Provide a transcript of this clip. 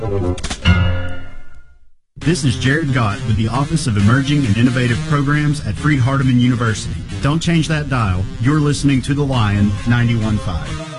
This is Jared Gott with the Office of Emerging and Innovative Programs at Freed Hardeman University. Don't change that dial. You're listening to The Lion 91.5.